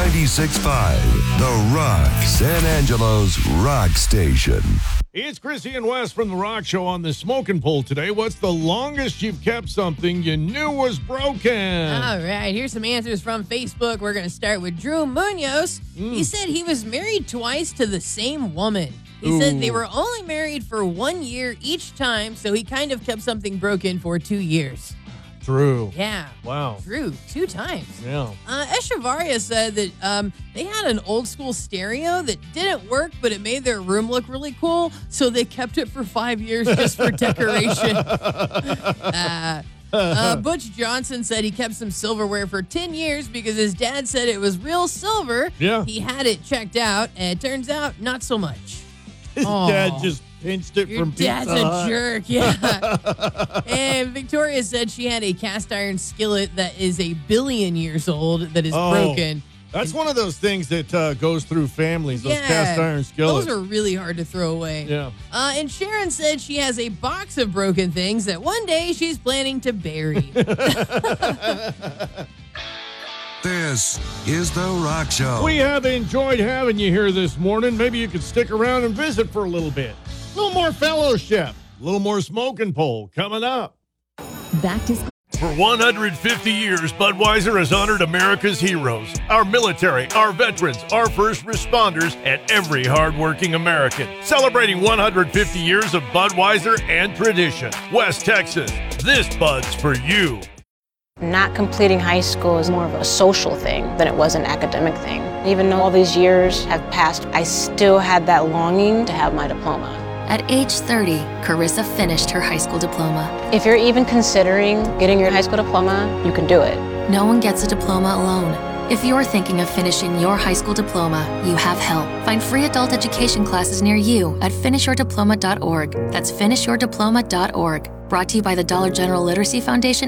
96.5, The Rock, San Angelo's rock station. It's Chrissy and Wes from The Rock Show on the Smoking Pole today. What's the longest you've kept something you knew was broken? All right, here's some answers from Facebook. We're going to start with Drew Munoz. He said he was married twice to the same woman. He said they were only married for 1 year each time, so he kind of kept something broken for 2 years. True. Yeah. Wow. True. 2 times. Yeah. Echevarria said that they had an old school stereo that didn't work, but it made their room look really cool, so they kept it for 5 years just for decoration. Butch Johnson said he kept some silverware for 10 years because his dad said it was real silver. Yeah. He had it checked out, and it turns out not so much. His dad just pinched it Your from Pizza dad's Hut. a jerk, yeah. And Victoria said she had a cast iron skillet that is 1 billion years old that is broken. That's one of those things that goes through families, those cast iron skillets. Those are really hard to throw away. Yeah. And Sharon said she has a box of broken things that one day she's planning to bury. This is The Rock Show. We have enjoyed having you here this morning. Maybe you could stick around and visit for a little bit. A little more fellowship, a little more smoking pole coming up. Back to For 150 years, Budweiser has honored America's heroes, our military, our veterans, our first responders, and every hardworking American. Celebrating 150 years of Budweiser and tradition. West Texas, this Bud's for you. Not completing high school is more of a social thing than it was an academic thing. Even though all these years have passed, I still had that longing to have my diploma. At age 30, Carissa finished her high school diploma. If you're even considering getting your high school diploma, you can do it. No one gets a diploma alone. If you're thinking of finishing your high school diploma, you have help. Find free adult education classes near you at finishyourdiploma.org. That's finishyourdiploma.org. Brought to you by the Dollar General Literacy Foundation